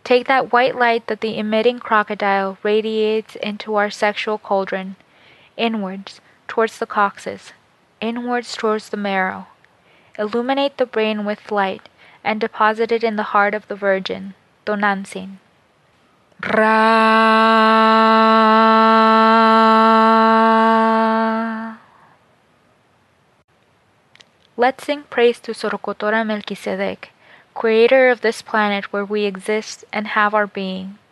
Take that white light that the emitting crocodile radiates into our sexual cauldron, inwards, towards the coccyx, inwards towards the marrow. Illuminate the brain with light, and deposit it in the heart of the Virgin, Tonantzin. Ra. Let's sing praise to Sorokotora Melchizedek, creator of this planet where we exist and have our being.